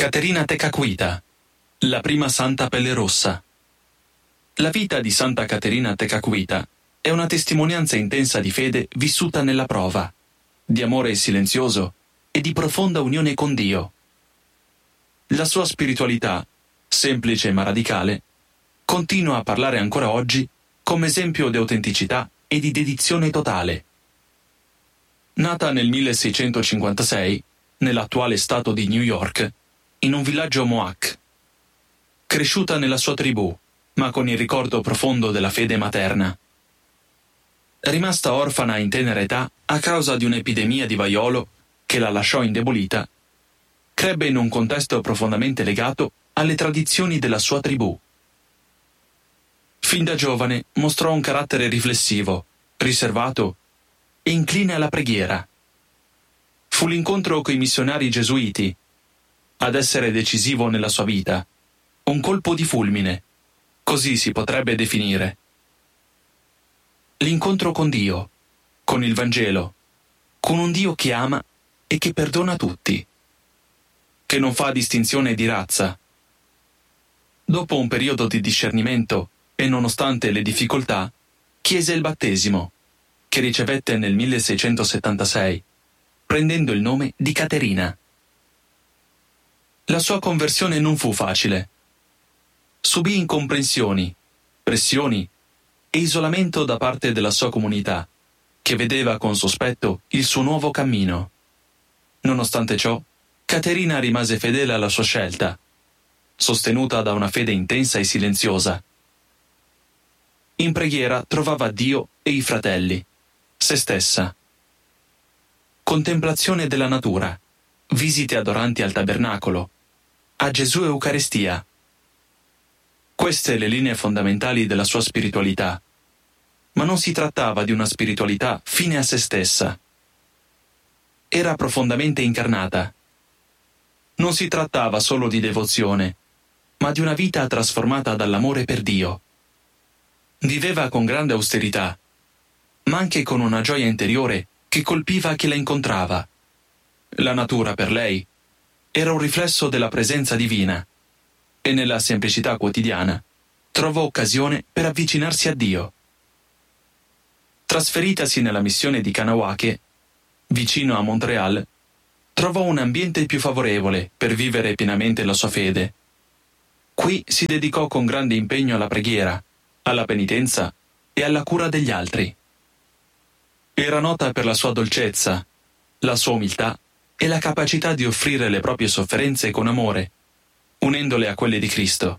Caterina Tekakwitha, la prima santa pelle rossa. La vita di Santa Caterina Tekakwitha è una testimonianza intensa di fede vissuta nella prova, di amore silenzioso e di profonda unione con Dio. La sua spiritualità, semplice ma radicale, continua a parlare ancora oggi come esempio di autenticità e di dedizione totale. Nata nel 1656, nell'attuale stato di New York, in un villaggio Mohawk. Cresciuta nella sua tribù, ma con il ricordo profondo della fede materna. Rimasta orfana in tenera età a causa di un'epidemia di vaiolo che la lasciò indebolita, crebbe in un contesto profondamente legato alle tradizioni della sua tribù. Fin da giovane mostrò un carattere riflessivo, riservato e incline alla preghiera. Fu l'incontro coi missionari gesuiti ad essere decisivo nella sua vita, un colpo di fulmine, così si potrebbe definire. L'incontro con Dio, con il Vangelo, con un Dio che ama e che perdona tutti, che non fa distinzione di razza. Dopo un periodo di discernimento e nonostante le difficoltà, chiese il battesimo, che ricevette nel 1676, prendendo il nome di Caterina. La sua conversione non fu facile. Subì incomprensioni, pressioni e isolamento da parte della sua comunità, che vedeva con sospetto il suo nuovo cammino. Nonostante ciò, Caterina rimase fedele alla sua scelta, sostenuta da una fede intensa e silenziosa. In preghiera trovava Dio e i fratelli, se stessa. Contemplazione della natura, visite adoranti al tabernacolo, a Gesù Eucaristia. Queste le linee fondamentali della sua spiritualità. Ma non si trattava di una spiritualità fine a se stessa. Era profondamente incarnata. Non si trattava solo di devozione, ma di una vita trasformata dall'amore per Dio. Viveva con grande austerità, ma anche con una gioia interiore che colpiva chi la incontrava. La natura per lei era un riflesso della presenza divina e nella semplicità quotidiana trovò occasione per avvicinarsi a Dio. Trasferitasi nella missione di Kanawake, vicino a Montreal, trovò un ambiente più favorevole per vivere pienamente la sua fede. Qui si dedicò con grande impegno alla preghiera, alla penitenza e alla cura degli altri. Era nota per la sua dolcezza, la sua umiltà e la capacità di offrire le proprie sofferenze con amore, unendole a quelle di Cristo.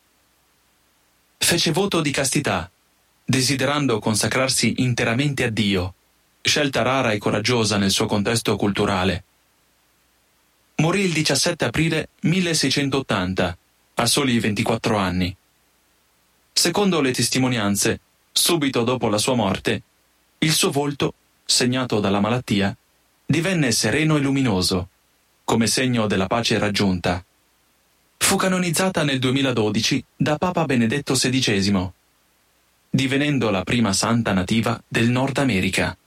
Fece voto di castità, desiderando consacrarsi interamente a Dio, scelta rara e coraggiosa nel suo contesto culturale. Morì il 17 aprile 1680, a soli 24 anni. Secondo le testimonianze, subito dopo la sua morte, il suo volto, segnato dalla malattia, divenne sereno e luminoso, come segno della pace raggiunta. Fu canonizzata nel 2012 da Papa Benedetto XVI, divenendo la prima santa nativa del Nord America.